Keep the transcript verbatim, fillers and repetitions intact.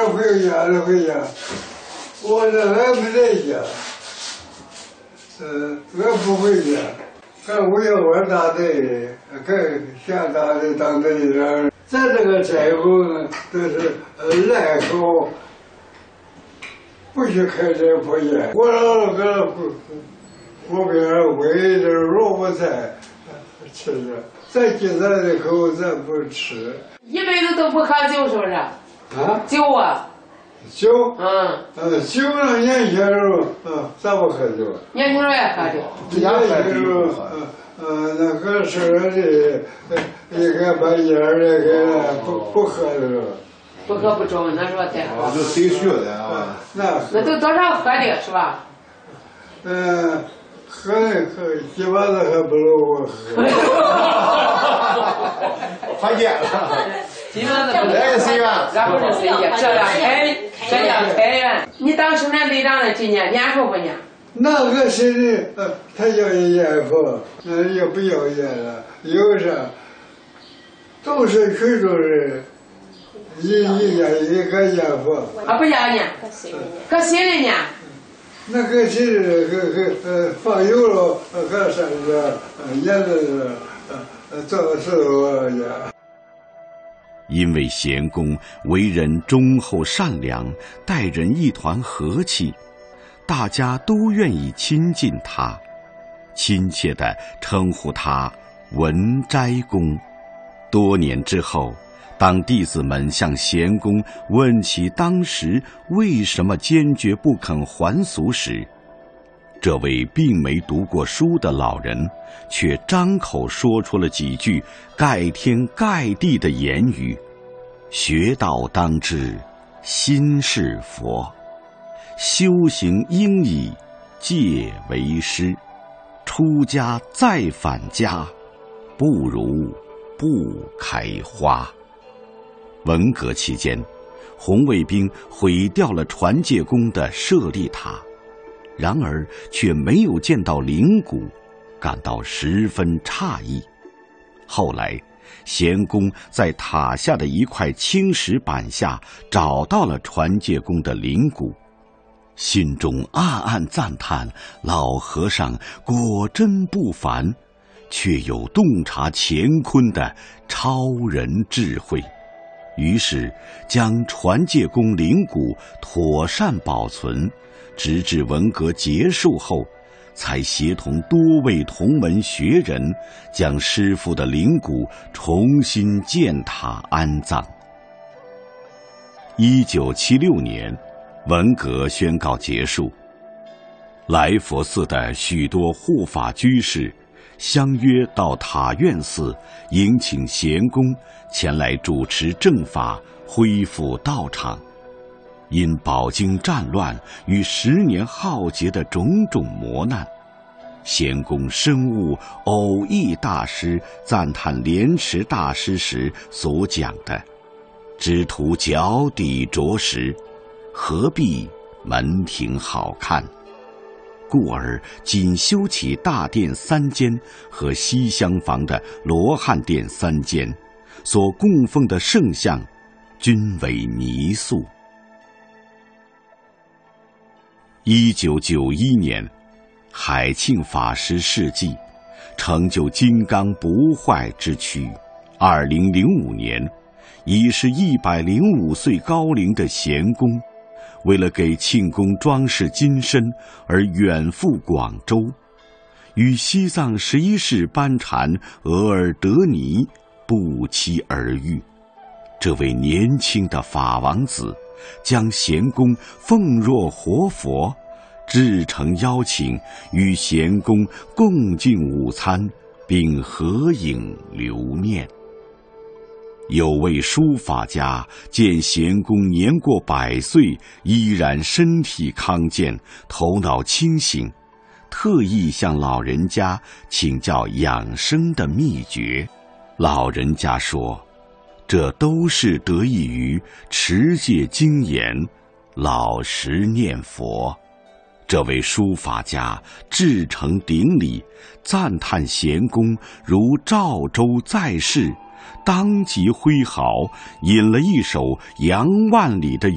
回家了，回家。我这还没在家，嗯，我不回家。看我要我大队，看下大队当队长。咱这个柴火呢，都是烂口，不许开柴火烟。我老个不，我给俺煨点萝卜菜吃着，咱今咱的口咱不吃。 一辈子都不喝酒，是不是？ 啊？ 酒啊？ 酒？ 嗯。 呃，酒那年轻时候，嗯，咱不喝酒。 年轻时候也喝酒。 年轻时候，嗯。呃，那个是的，一个半夜的个不不喝的， 不喝不中，那说太好。 就谁学的啊？ 那那都多少喝的是吧？ 嗯，喝喝一碗子还不如我喝。 发现了， 基本上都来谁呀？ 咱不是谁呀？这样开，这样开源。你当生产队长的今年年富不年？ 那个谁的，呃，他要烟佛，那也不要烟了，有啥？都是群众人，一一年一个烟佛。 啊，不要烟，搁谁的呢？ 那个谁的，个个呃放油了，搁啥子？呃，烟子呃呃做事我呀。 因为贤公为人忠厚善良，待人一团和气。大家都愿意亲近他，亲切地称呼他文斋公。多年之后，当弟子们向贤公问起当时为什么坚决不肯还俗时，这位并没读过书的老人却张口说出了几句盖天盖地的言语：学道当知，心是佛。修行应以戒为师，出家再返家，不如不开花。文革期间，红卫兵毁掉了传戒宫的舍利塔，然而却没有见到灵骨，感到十分诧异。后来贤公在塔下的一块青石板下找到了传戒宫的灵骨，心中暗暗赞叹老和尚果真不凡，却有洞察乾坤的超人智慧。于是将传戒宫灵骨妥善保存，直至文革结束后，才协同多位同门学人将师父的灵骨重新建塔安葬。一九七六年文革宣告结束，来佛寺的许多护法居士相约到塔院寺迎请贤公前来主持正法，恢复道场。因饱经战乱与十年浩劫的种种磨难，贤公深悟偶益大师赞叹莲池大师时所讲的只图脚底着实，何必门庭好看，故而仅修起大殿三间和西厢房的罗汉殿三间，所供奉的圣像均为泥塑。一九九一年，海庆法师事迹，成就金刚不坏之躯。二零零五年，已是一百零五岁高龄的贤公，为了给庆功装饰金身而远赴广州，与西藏十一世班禅额尔德尼不期而遇。这位年轻的法王子将贤公奉若活佛，至诚邀请与贤公共进午餐，并合影留念。有位书法家见贤公年过百岁，依然身体康健，头脑清醒，特意向老人家请教养生的秘诀。老人家说，这都是得益于持戒精严，老实念佛。这位书法家至诚顶礼，赞叹贤公如赵州在世，当即挥毫引了一首杨万里的